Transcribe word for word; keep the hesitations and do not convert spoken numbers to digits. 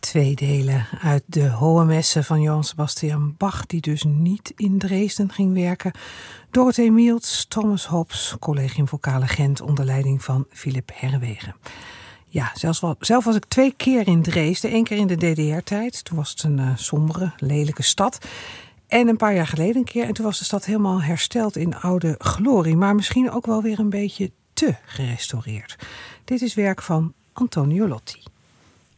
Twee delen uit de Hohe Messe van Johann Sebastian Bach, die dus niet in Dresden ging werken. Dorothee Mields, Thomas Hobbs, Collegium Vocale Gent onder leiding van Philip Herwegen. Ja, zelfs wel, zelf was ik twee keer in Dresden. Eén keer in de D D R-tijd. Toen was het een uh, sombere, lelijke stad. En een paar jaar geleden een keer. En toen was de stad helemaal hersteld in oude glorie. Maar misschien ook wel weer een beetje te gerestaureerd. Dit is werk van Antonio Lotti.